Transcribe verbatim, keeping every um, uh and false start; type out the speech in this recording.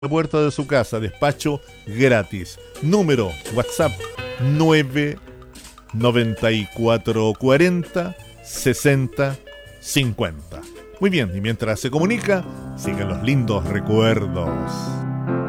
la puerta de su casa, despacho gratis. Número WhatsApp nueve noventa y cuatro cuarenta sesenta cincuenta. Muy bien, y mientras se comunica, sigan los lindos recuerdos.